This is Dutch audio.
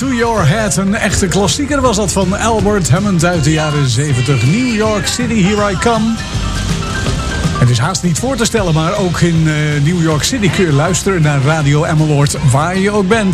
to Your Head. Een echte klassieker was dat van Albert Hammond uit de jaren 70. New York City, Here I Come. Het is haast niet voor te stellen, maar ook in New York City kun je luisteren naar Radio Emmeloord, waar je ook bent.